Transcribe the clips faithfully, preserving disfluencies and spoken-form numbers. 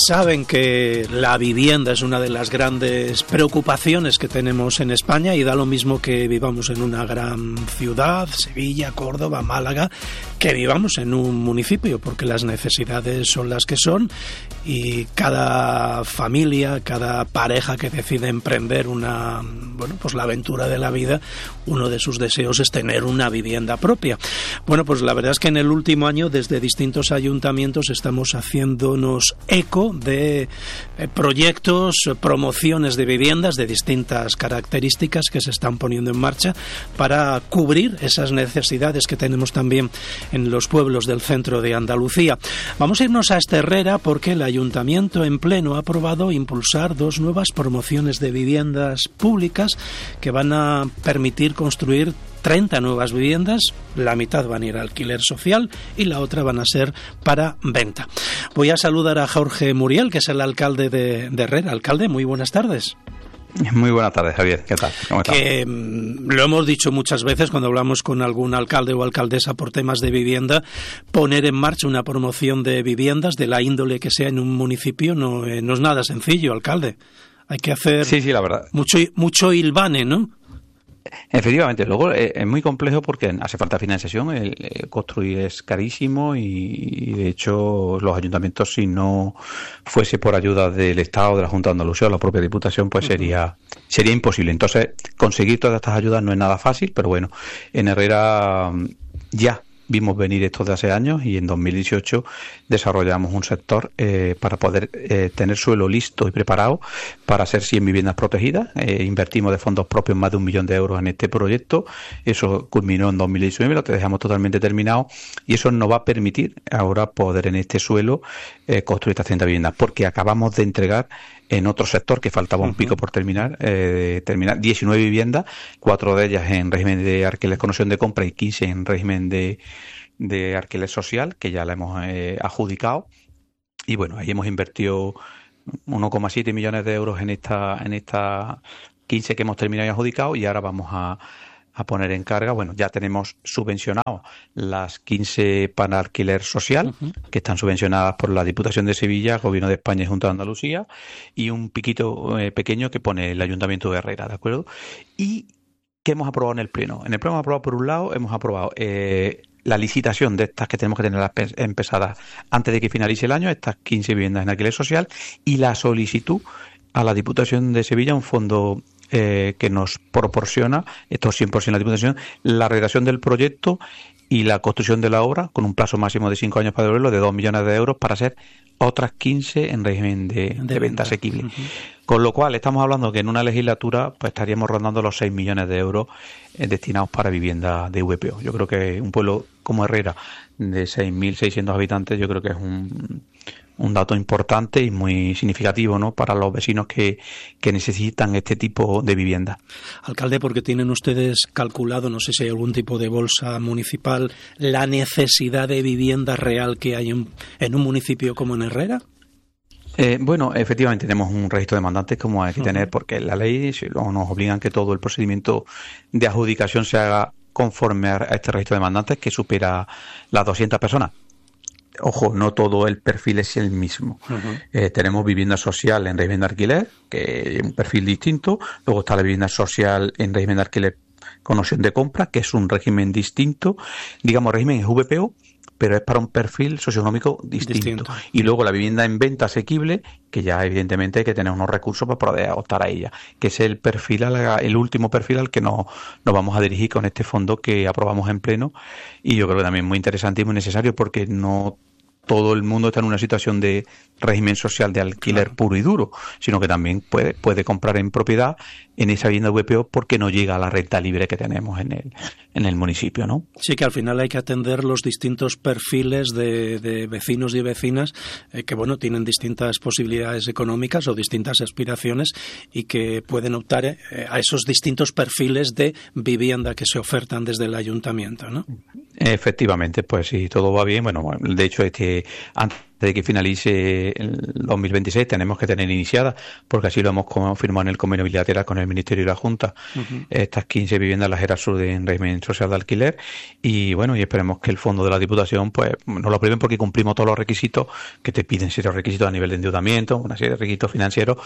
saben que la vivienda es una de las grandes preocupaciones que tenemos en España, y da lo mismo que vivamos en una gran ciudad, Sevilla, Córdoba, Málaga, que vivamos en un municipio, porque las necesidades son las que son, y cada familia, cada pareja que decide emprender una, bueno, pues la aventura de la vida, uno de sus deseos es tener una vivienda propia. Bueno, pues la verdad es que en el último año, desde distintos ayuntamientos, estamos haciéndonos eco de eh, proyectos, promociones de viviendas de distintas características que se están poniendo en marcha para cubrir esas necesidades que tenemos también en los pueblos del centro de Andalucía. Vamos a irnos a Herrera, porque el ayuntamiento en pleno ha aprobado impulsar dos nuevas promociones de viviendas públicas que van a permitir construir treinta nuevas viviendas. La mitad van a ir a alquiler social y la otra van a ser para venta. Voy a saludar a Jorge Muriel, que es el alcalde de, de Herrera. Alcalde, muy buenas tardes. Muy buenas tardes, Javier. ¿Qué tal? ¿Cómo estás? Que lo hemos dicho muchas veces cuando hablamos con algún alcalde o alcaldesa por temas de vivienda, poner en marcha una promoción de viviendas de la índole que sea en un municipio no, eh, no es nada sencillo, alcalde. Hay que hacer sí, sí, la verdad. mucho, mucho hilvane, ¿no? Efectivamente, luego eh, es muy complejo porque hace falta financiación, el, el construir es carísimo y, y de hecho los ayuntamientos, si no fuese por ayuda del Estado, de la Junta de Andalucía o la propia Diputación, pues sería sería imposible. Entonces, conseguir todas estas ayudas no es nada fácil, pero bueno, en Herrera ya vimos venir esto de hace años y en dos mil dieciocho desarrollamos un sector eh, para poder eh, tener suelo listo y preparado para hacer cien viviendas protegidas. Eh, invertimos de fondos propios más de un millón de euros en este proyecto. Eso culminó en dos mil diecinueve, lo dejamos totalmente terminado y eso nos va a permitir ahora poder en este suelo eh, construir estas treinta viviendas, porque acabamos de entregar en otro sector que faltaba un uh-huh. pico por terminar, eh, terminar diecinueve viviendas, cuatro de ellas en régimen de alquiler con opción de compra y quince en régimen de, de alquiler social, que ya la hemos eh, adjudicado. Y bueno, ahí hemos invertido uno coma siete millones de euros en esta en esta quince que hemos terminado y adjudicado, y ahora vamos a a poner en carga. Bueno, ya tenemos subvencionado las quince para alquiler social, uh-huh. que están subvencionadas por la Diputación de Sevilla, Gobierno de España y Junta de Andalucía, y un piquito eh, pequeño que pone el Ayuntamiento de Herrera, ¿de acuerdo? Y ¿qué hemos aprobado en el Pleno? En el Pleno hemos aprobado, por un lado, hemos aprobado eh, la licitación de estas que tenemos que tener empezadas antes de que finalice el año, estas quince viviendas en alquiler social, y la solicitud a la Diputación de Sevilla, un fondo Eh, que nos proporciona, esto cien por ciento la Diputación, la redacción del proyecto y la construcción de la obra, con un plazo máximo de cinco años para devolverlo, de dos millones de euros, para hacer otras quince en régimen de, de, de venta asequible. Uh-huh. Con lo cual, estamos hablando que en una legislatura pues estaríamos rondando los seis millones de euros eh, destinados para vivienda de V P O. Yo creo que un pueblo como Herrera, de seis mil seiscientos habitantes, yo creo que es un... un dato importante y muy significativo, ¿no?, para los vecinos que, que necesitan este tipo de vivienda. Alcalde, porque tienen ustedes calculado, no sé si hay algún tipo de bolsa municipal, la necesidad de vivienda real que hay en, en un municipio como en Herrera? Eh, bueno, efectivamente tenemos un registro de demandantes como hay que uh-huh. tener, porque la ley nos obliga a que todo el procedimiento de adjudicación se haga conforme a este registro de demandantes, que supera las doscientas personas. Ojo, no todo el perfil es el mismo. Uh-huh. Eh, tenemos vivienda social en régimen de alquiler, que es un perfil distinto. Luego está la vivienda social en régimen de alquiler con opción de compra, que es un régimen distinto. Digamos, régimen es V P O, pero es para un perfil socioeconómico distinto. distinto. Y luego la vivienda en venta asequible, que ya evidentemente hay que tener unos recursos para poder optar a ella, que es el perfil, el último perfil al que nos, nos vamos a dirigir con este fondo que aprobamos en pleno, y yo creo que también muy interesante y muy necesario, porque no todo el mundo está en una situación de régimen social de alquiler claro. puro y duro, sino que también puede, puede comprar en propiedad en esa vivienda V P O porque no llega a la renta libre que tenemos en el, en el municipio, ¿no? Sí, que al final hay que atender los distintos perfiles de, de vecinos y vecinas eh, que, bueno, tienen distintas posibilidades económicas o distintas aspiraciones y que pueden optar eh, a esos distintos perfiles de vivienda que se ofertan desde el ayuntamiento, ¿no? Efectivamente, pues si todo va bien, bueno, de hecho este antes antes de que finalice el dos mil veintiséis tenemos que tener iniciadas, porque así lo hemos confirmado en el convenio bilateral con el Ministerio y la Junta, uh-huh. estas quince viviendas las Gera Sur en régimen social de alquiler, y bueno, y esperemos que el fondo de la Diputación pues nos lo aprueben, porque cumplimos todos los requisitos que te piden, serios requisitos a nivel de endeudamiento, una serie de requisitos financieros,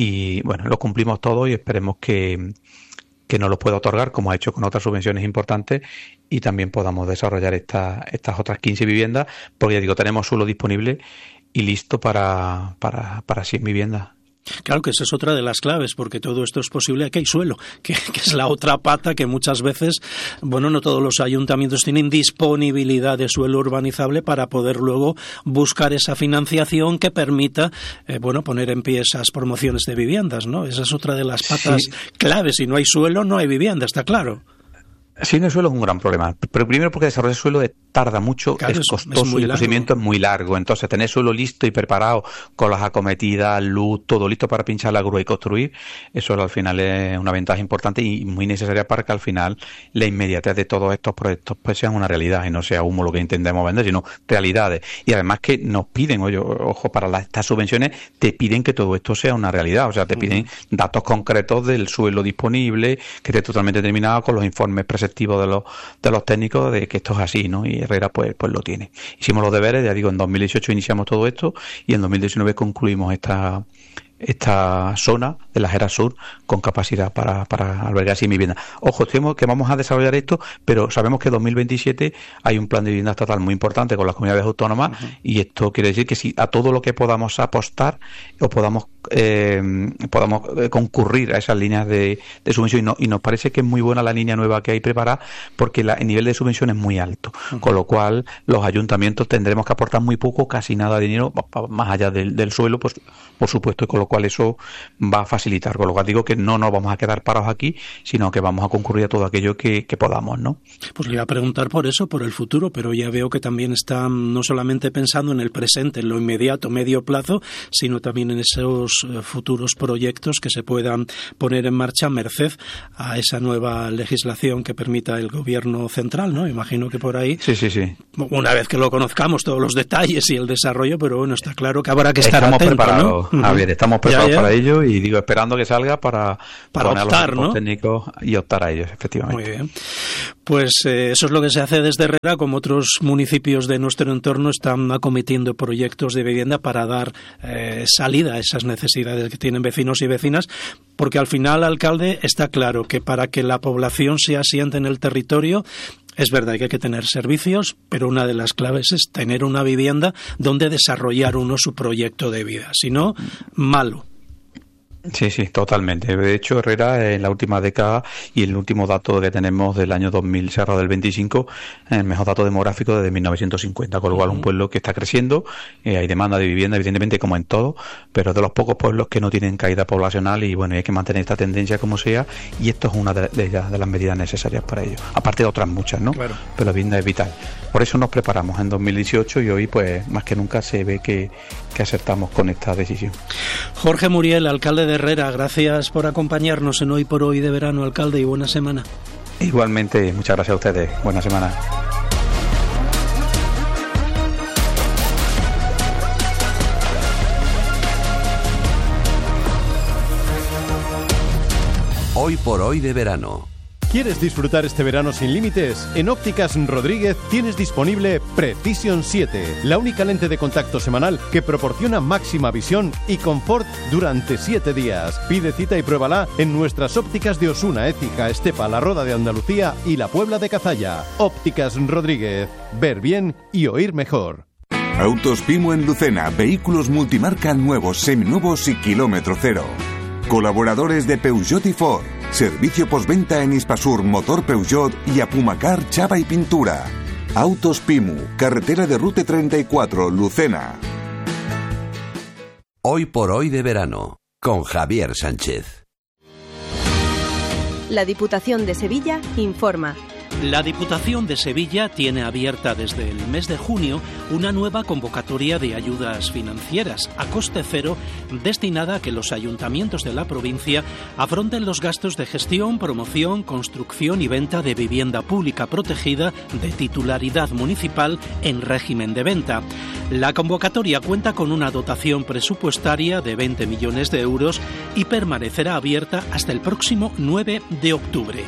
y bueno, los cumplimos todos y esperemos que que nos los pueda otorgar, como ha hecho con otras subvenciones importantes, y también podamos desarrollar esta, estas otras quince viviendas, porque ya digo, tenemos suelo disponible y listo para, para, para cien viviendas. Claro que esa es otra de las claves, porque todo esto es posible aquí hay suelo, que, que es la otra pata que muchas veces, bueno, no todos los ayuntamientos tienen disponibilidad de suelo urbanizable para poder luego buscar esa financiación que permita, eh, bueno, poner en pie esas promociones de viviendas, ¿no? Esa es otra de las patas sí. claves. Si no hay suelo, no hay vivienda, está claro. Sí, no, el suelo es un gran problema. Pero primero porque desarrollar suelo tarda mucho, claro, es costoso es y el procedimiento es muy largo. Entonces, tener suelo listo y preparado con las acometidas, luz, todo listo para pinchar la grúa y construir, eso al final es una ventaja importante y muy necesaria para que al final la inmediatez de todos estos proyectos pues sean una realidad y no sea humo lo que intentemos vender, sino realidades. Y además que nos piden, oye, ojo, para las, estas subvenciones te piden que todo esto sea una realidad. O sea, te piden uh-huh. datos concretos del suelo disponible, que esté totalmente determinado con los informes presentados de los de los técnicos de que esto es así, ¿no? Y Herrera pues pues lo tiene. Hicimos los deberes, ya digo, en dos mil dieciocho iniciamos todo esto y en dos mil diecinueve concluimos esta esta zona de la Gera Sur con capacidad para, para albergar cien viviendas. Ojo, tenemos que vamos a desarrollar esto, pero sabemos que en dos mil veintisiete hay un plan de vivienda estatal muy importante con las comunidades autónomas uh-huh. y esto quiere decir que si a todo lo que podamos apostar o podamos eh, podamos concurrir a esas líneas de, de subvención y, no, y nos parece que es muy buena la línea nueva que hay preparada porque la, el nivel de subvención es muy alto, uh-huh. con lo cual los ayuntamientos tendremos que aportar muy poco, casi nada de dinero, más allá del, del suelo, pues por supuesto, y con lo cual eso va a facilitar, con lo cual digo que no nos vamos a quedar parados aquí, sino que vamos a concurrir a todo aquello que, que podamos, ¿no? Pues le iba a preguntar por eso, por el futuro, pero ya veo que también están no solamente pensando en el presente, en lo inmediato, medio plazo, sino también en esos futuros proyectos que se puedan poner en marcha merced a esa nueva legislación que permita el gobierno central, ¿no? Imagino que por ahí, sí, sí, sí. una vez que lo conozcamos, todos los detalles y el desarrollo, pero bueno, está claro que habrá que estar estamos atento, preparados, ¿no? A ver, estamos preparados ya, ya. para ello y digo, esperando que salga para, para poner optar, a los ¿no? técnicos y optar a ellos, efectivamente. Muy bien. Pues eh, eso es lo que se hace desde Herrera, como otros municipios de nuestro entorno están acometiendo proyectos de vivienda para dar eh, salida a esas necesidades que tienen vecinos y vecinas, porque al final, alcalde, está claro que para que la población se asiente en el territorio, es verdad que hay que tener servicios, pero una de las claves es tener una vivienda donde desarrollar uno su proyecto de vida. Si no, malo. Sí, sí, totalmente. De hecho, Herrera en la última década y el último dato que tenemos del año dos mil cerrado del veinticinco, el mejor dato demográfico desde mil novecientos cincuenta, con lo cual un pueblo que está creciendo, eh, hay demanda de vivienda, evidentemente, como en todo, pero de los pocos pueblos que no tienen caída poblacional y bueno, hay que mantener esta tendencia como sea y esto es una de, de, de las medidas necesarias para ello, aparte de otras muchas, ¿no? Claro. Pero la vivienda es vital. Por eso nos preparamos en dos mil dieciocho y hoy, pues, más que nunca se ve que, que acertamos con esta decisión. Jorge Muriel, alcalde de Herrera, gracias por acompañarnos en Hoy por Hoy de Verano, alcalde, y buena semana. Igualmente, muchas gracias a ustedes. Buena semana. Hoy por Hoy de Verano. ¿Quieres disfrutar este verano sin límites? En Ópticas Rodríguez tienes disponible Precision siete, la única lente de contacto semanal que proporciona máxima visión y confort durante siete días. Pide cita y pruébala en nuestras ópticas de Osuna, Écija, Estepa, La Roda de Andalucía y La Puebla de Cazalla. Ópticas Rodríguez. Ver bien y oír mejor. Autos Pimo en Lucena. Vehículos multimarca nuevos, seminuevos y kilómetro cero. Colaboradores de Peugeot y Ford. Servicio postventa en Hispasur, Motor Peugeot y Apumacar, Chapa y Pintura. Autos Pimu, carretera de Rute treinta y cuatro, Lucena. Hoy por Hoy de Verano, con Javier Sánchez. La Diputación de Sevilla informa. La Diputación de Sevilla tiene abierta desde el mes de junio una nueva convocatoria de ayudas financieras a coste cero destinada a que los ayuntamientos de la provincia afronten los gastos de gestión, promoción, construcción y venta de vivienda pública protegida de titularidad municipal en régimen de venta. La convocatoria cuenta con una dotación presupuestaria de veinte millones de euros y permanecerá abierta hasta el próximo nueve de octubre.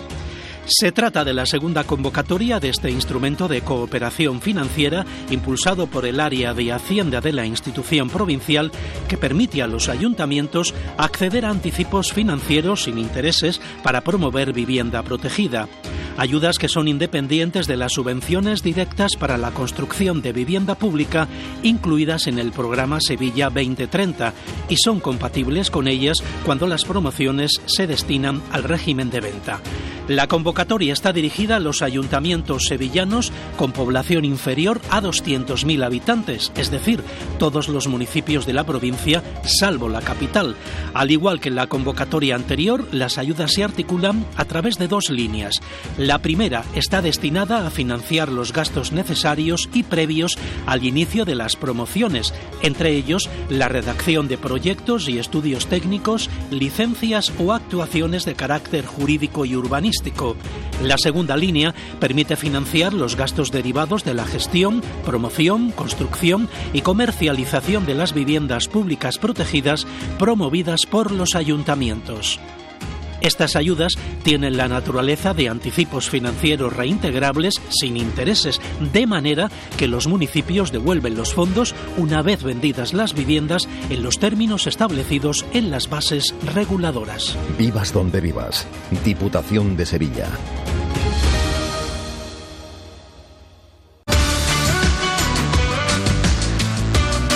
Se trata de la segunda convocatoria de este instrumento de cooperación financiera impulsado por el área de Hacienda de la institución provincial que permite a los ayuntamientos acceder a anticipos financieros sin intereses para promover vivienda protegida. Ayudas que son independientes de las subvenciones directas para la construcción de vivienda pública incluidas en el programa Sevilla veinte treinta y son compatibles con ellas cuando las promociones se destinan al régimen de venta. La convocatoria está dirigida a los ayuntamientos sevillanos con población inferior a doscientos mil habitantes, es decir, todos los municipios de la provincia, salvo la capital. Al igual que en la convocatoria anterior, las ayudas se articulan a través de dos líneas. La primera está destinada a financiar los gastos necesarios y previos al inicio de las promociones, entre ellos la redacción de proyectos y estudios técnicos, licencias o actuaciones de carácter jurídico y urbanístico. La segunda línea permite financiar los gastos derivados de la gestión, promoción, construcción y comercialización de las viviendas públicas protegidas promovidas por los ayuntamientos. Estas ayudas tienen la naturaleza de anticipos financieros reintegrables sin intereses, de manera que los municipios devuelven los fondos una vez vendidas las viviendas en los términos establecidos en las bases reguladoras. Vivas donde vivas. Diputación de Sevilla.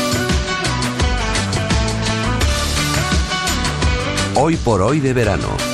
Hoy por hoy de verano.